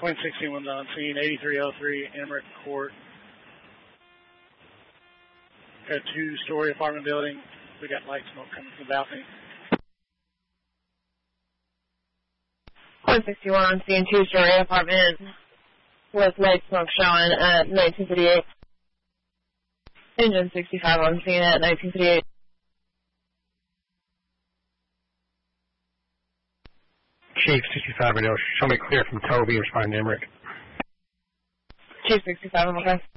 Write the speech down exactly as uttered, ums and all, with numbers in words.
Queen sixty-one's on scene, eighty-three oh three Emmerich Court. Got a two-story apartment building. We got light smoke coming from the balcony. Queen sixty-one on scene, two-story apartment with light smoke showing at nineteen fifty-eight. Engine sixty-five on scene at nineteen fifty-eight. Chief sixty-five, radio, show me clear from Toby, responding to Emmerich. Chief sixty-five, okay.